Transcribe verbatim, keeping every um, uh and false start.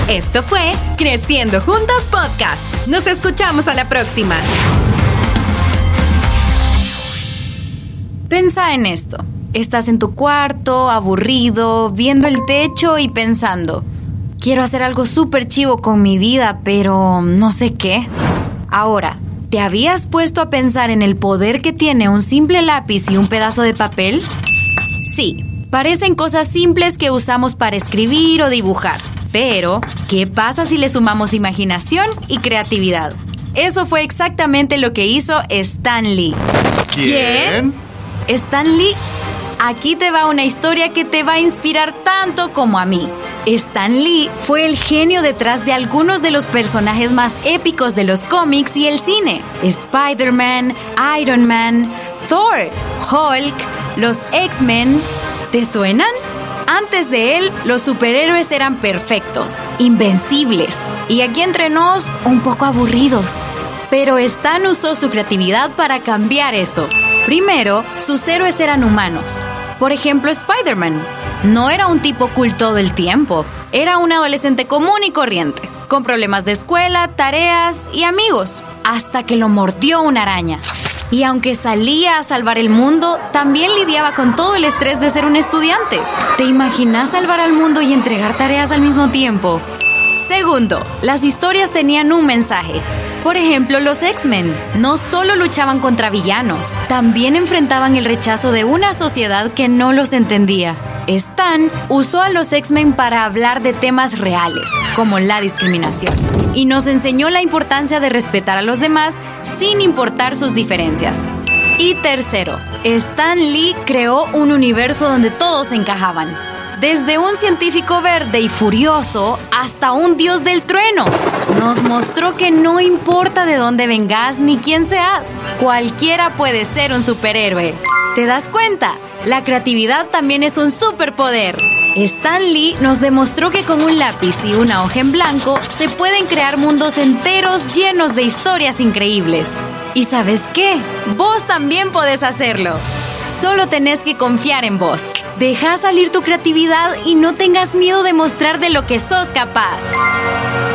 Esto fue Creciendo Juntos Podcast. Nos escuchamos a la próxima. Pensa en esto. Estás en tu cuarto, aburrido, viendo el techo y pensando, quiero hacer algo súper chivo con mi vida, pero no sé qué. Ahora, ¿te habías puesto a pensar en el poder que tiene un simple lápiz y un pedazo de papel? Sí, parecen cosas simples que usamos para escribir o dibujar. Pero, ¿qué pasa si le sumamos imaginación y creatividad? Eso fue exactamente lo que hizo Stan Lee. ¿Quién? Stan Lee. Aquí te va una historia que te va a inspirar tanto como a mí. Stan Lee fue el genio detrás de algunos de los personajes más épicos de los cómics y el cine. Spider-Man, Iron Man, Thor, Hulk, los X-Men. ¿Te suenan? Antes de él, los superhéroes eran perfectos, invencibles y aquí entre nos, un poco aburridos. Pero Stan usó su creatividad para cambiar eso. Primero, sus héroes eran humanos. Por ejemplo, Spider-Man. No era un tipo cool todo el tiempo. Era un adolescente común y corriente, con problemas de escuela, tareas y amigos, hasta que lo mordió una araña. Y aunque salía a salvar el mundo, también lidiaba con todo el estrés de ser un estudiante. ¿Te imaginas salvar al mundo y entregar tareas al mismo tiempo? Segundo, las historias tenían un mensaje. Por ejemplo, los X-Men no solo luchaban contra villanos, también enfrentaban el rechazo de una sociedad que no los entendía. Stan usó a los X-Men para hablar de temas reales, como la discriminación, y nos enseñó la importancia de respetar a los demás sin importar sus diferencias. Y tercero, Stan Lee creó un universo donde todos encajaban. Desde un científico verde y furioso hasta un dios del trueno. Nos mostró que no importa de dónde vengas ni quién seas, cualquiera puede ser un superhéroe. ¿Te das cuenta? La creatividad también es un superpoder. Stan Lee nos demostró que con un lápiz y una hoja en blanco se pueden crear mundos enteros llenos de historias increíbles. ¿Y sabes qué? Vos también podés hacerlo. Solo tenés que confiar en vos. Deja salir tu creatividad y no tengas miedo de mostrar de lo que sos capaz.